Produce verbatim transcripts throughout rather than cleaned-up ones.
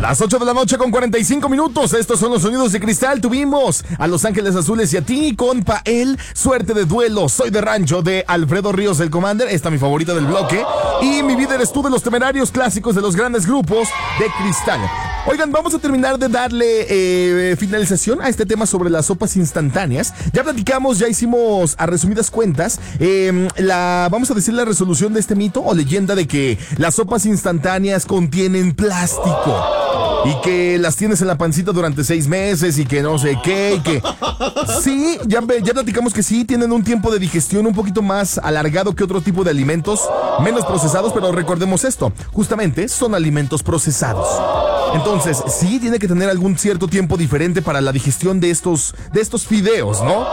Las ocho de la noche con cuarenta y cinco minutos. Estos son los sonidos de Cristal. Tuvimos a Los Ángeles Azules y a ti con Pael. Suerte de duelo. Soy de rancho de Alfredo Ríos, el Commander. Esta mi favorita del bloque. Y Mi vida eres tú de Los Temerarios, clásicos de los grandes grupos de Cristal. Oigan, vamos a terminar de darle eh, finalización a este tema sobre las sopas instantáneas. Ya platicamos, ya hicimos a resumidas cuentas eh, la, vamos a decir, la resolución de este mito o leyenda de que las sopas instantáneas contienen plástico y que las tienes en la pancita durante seis meses y que no sé qué, y que sí, ya, ya platicamos que sí, tienen un tiempo de digestión un poquito más alargado que otro tipo de alimentos menos procesados, pero recordemos esto, justamente son alimentos procesados. Entonces, sí, tiene que tener algún cierto tiempo diferente para la digestión de estos, de estos fideos, ¿no?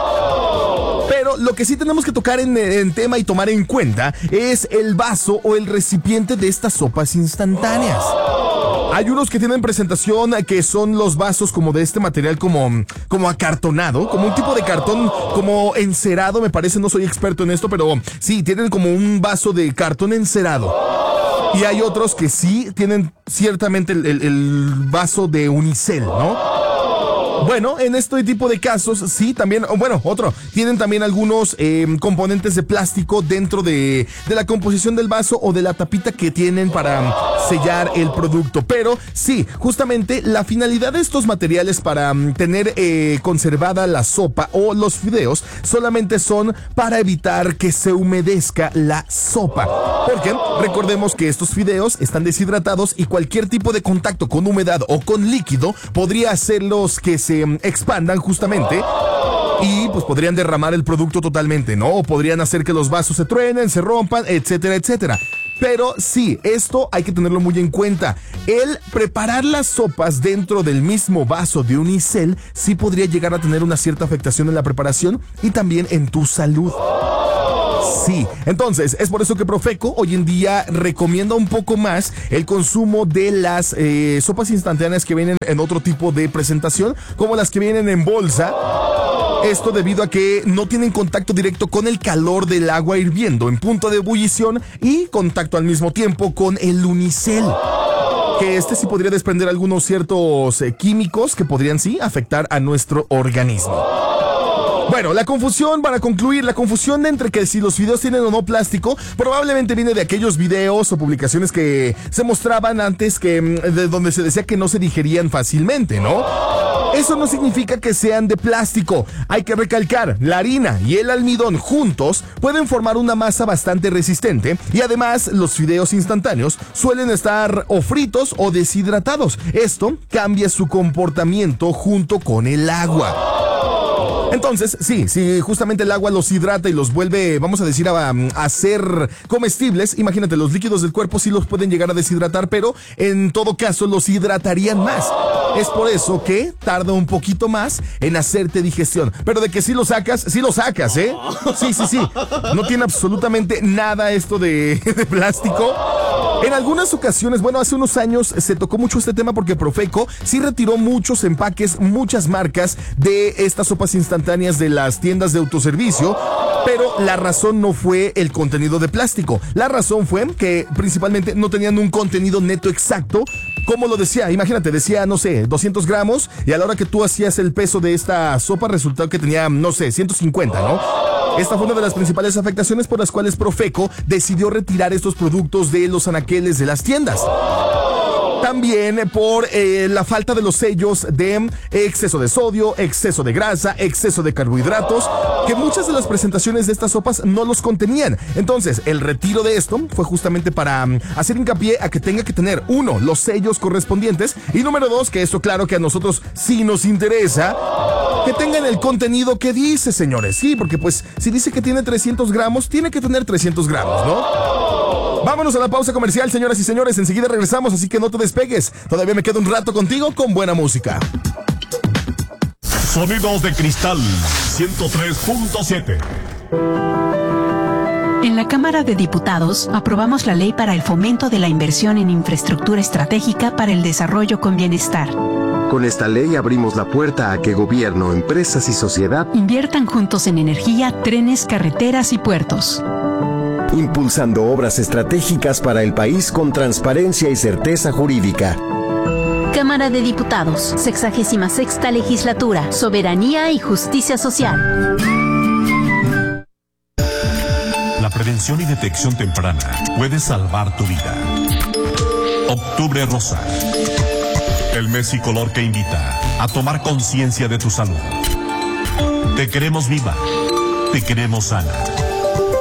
Pero lo que sí tenemos que tocar en, en tema y tomar en cuenta es el vaso o el recipiente de estas sopas instantáneas. Hay unos que tienen presentación que son los vasos como de este material como, como acartonado, como un tipo de cartón como encerado, me parece, no soy experto en esto, pero sí, tienen como un vaso de cartón encerado. Y hay otros que sí tienen ciertamente el, el, el vaso de unicel, ¿no? Bueno, en este tipo de casos, sí, también, bueno, otro, tienen también algunos eh, componentes de plástico dentro de, de la composición del vaso o de la tapita que tienen para sellar el producto. Pero sí, justamente la finalidad de estos materiales para um, tener eh, conservada la sopa o los fideos solamente son para evitar que se humedezca la sopa. Porque recordemos que estos fideos están deshidratados y cualquier tipo de contacto con humedad o con líquido podría hacerlos que se expandan justamente y pues podrían derramar el producto totalmente, ¿no? O podrían hacer que los vasos se truenen, se rompan, etcétera, etcétera. Pero sí, esto hay que tenerlo muy en cuenta. El preparar las sopas dentro del mismo vaso de unicel sí podría llegar a tener una cierta afectación en la preparación y también en tu salud. Sí, entonces es por eso que Profeco hoy en día recomienda un poco más el consumo de las eh, sopas instantáneas que vienen en otro tipo de presentación, como las que vienen en bolsa. Esto debido a que no tienen contacto directo con el calor del agua hirviendo en punto de ebullición y contacto al mismo tiempo con el unicel. Que este sí podría desprender algunos ciertos eh, químicos que podrían sí afectar a nuestro organismo. Bueno, la confusión, para concluir, la confusión entre que si los videos tienen o no plástico, probablemente viene de aquellos videos o publicaciones que se mostraban antes que, de donde se decía que no se digerían fácilmente, ¿no? Eso no significa que sean de plástico. Hay que recalcar, la harina y el almidón juntos pueden formar una masa bastante resistente y además los fideos instantáneos suelen estar o fritos o deshidratados. Esto cambia su comportamiento junto con el agua. Entonces, sí, si justamente el agua los hidrata y los vuelve, vamos a decir, a, a ser comestibles, imagínate, los líquidos del cuerpo sí los pueden llegar a deshidratar, pero en todo caso los hidratarían más. Es por eso que tarda un poquito más en hacerte digestión. Pero de que sí lo sacas, sí lo sacas, ¿eh? Sí, sí, sí. No tiene absolutamente nada esto de, de plástico. En algunas ocasiones, bueno, hace unos años se tocó mucho este tema porque Profeco sí retiró muchos empaques, muchas marcas de estas sopas instantáneas de las tiendas de autoservicio, pero la razón no fue el contenido de plástico. La razón fue que principalmente no tenían un contenido neto exacto, como lo decía, imagínate, decía, no sé, doscientos gramos, y a la hora que tú hacías el peso de esta sopa resultó que tenía, no sé, ciento cincuenta, ¿no? Esta fue una de las principales afectaciones por las cuales Profeco decidió retirar estos productos de los anaqueles de las tiendas. También por eh, la falta de los sellos de exceso de sodio, exceso de grasa, exceso de carbohidratos, que muchas de las presentaciones de estas sopas no los contenían. Entonces, el retiro de esto fue justamente para um, hacer hincapié a que tenga que tener, uno, los sellos correspondientes, y número dos, que esto claro que a nosotros sí nos interesa, que tengan el contenido que dice, señores. Sí, porque pues si dice que tiene trescientos gramos, tiene que tener trescientos gramos, ¿no? Vámonos a la pausa comercial, señoras y señores. Enseguida regresamos, así que no te despegues. Todavía me quedo un rato contigo con buena música. Sonidos de Cristal ciento tres punto siete. En la Cámara de Diputados aprobamos la ley para el fomento de la inversión en infraestructura estratégica para el desarrollo con bienestar. Con esta ley abrimos la puerta a que gobierno, empresas y sociedad inviertan juntos en energía, trenes, carreteras y puertos, impulsando obras estratégicas para el país con transparencia y certeza jurídica. Cámara de Diputados, sexagésima sexta legislatura, Soberanía y Justicia Social. La prevención y detección temprana puede salvar tu vida. Octubre Rosa. El mes y color que invita a tomar conciencia de tu salud. Te queremos viva. Te queremos sana.